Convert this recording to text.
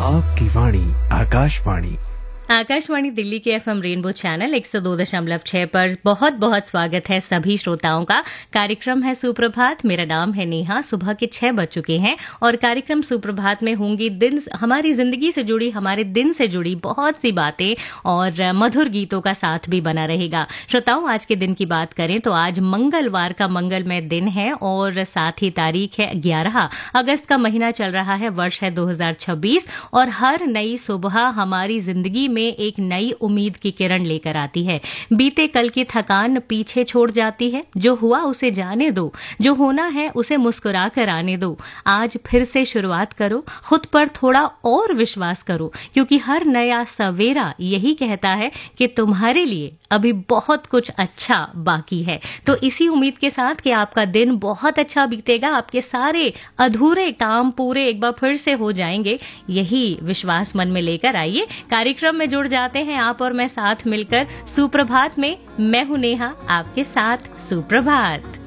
आपकी वाणी आकाशवाणी। आकाशवाणी दिल्ली के FM rainbow channel 102.6 पर बहुत बहुत स्वागत है सभी श्रोताओं का। कार्यक्रम है सुप्रभात। मेरा नाम है नेहा। सुबह के 6 बज चुके हैं और कार्यक्रम सुप्रभात में होंगी हमारी जिंदगी से जुड़ी, हमारे दिन से जुड़ी बहुत सी बातें और मधुर गीतों का साथ भी बना रहेगा। श्रोताओं, आज के दिन की बात करें तो आज मंगलवार का मंगलमय दिन है और साथ ही तारीख है 11 अगस्त का महीना चल रहा है, वर्ष है 2026 और हर नई सुबह हमारी जिंदगी में एक नई उम्मीद की किरण लेकर आती है। बीते कल की थकान पीछे छोड़ जाती है। जो हुआ उसे जाने दो, जो होना है उसे मुस्कुरा कर आने दो। आज फिर से शुरुआत करो, खुद पर थोड़ा और विश्वास करो, क्योंकि हर नया सवेरा यही कहता है कि तुम्हारे लिए अभी बहुत कुछ अच्छा बाकी है। तो इसी उम्मीद के साथ कि आपका दिन बहुत अच्छा बीतेगा, आपके सारे अधूरे काम पूरे एक बार फिर से हो जाएंगे, यही विश्वास मन में लेकर आइए कार्यक्रम में जुड़ जाते हैं आप और मैं साथ मिलकर सुप्रभात में। मैं हूं नेहा, आपके साथ सुप्रभात।